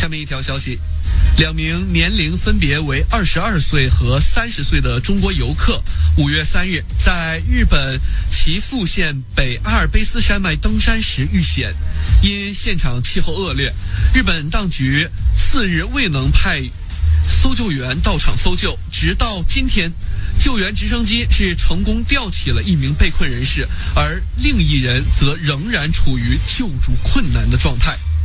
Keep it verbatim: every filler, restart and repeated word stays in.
下面一条消息，两名年龄分别为二十二岁和三十岁的中国游客，五月三日在日本岐阜县北阿尔卑斯山脉登山时遇险，因现场气候恶劣，日本当局次日未能派搜救员到场搜救，直到今天，救援直升机是成功吊起了一名被困人士，而另一人则仍然处于救助困难的状态。